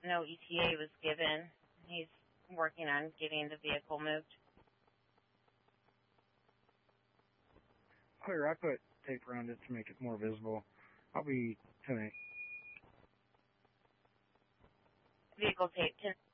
no ETA was given. He's working on getting the vehicle moved. Clear, I put tape around it to make it more visible. I'll be 10-8. Vehicle tape 10.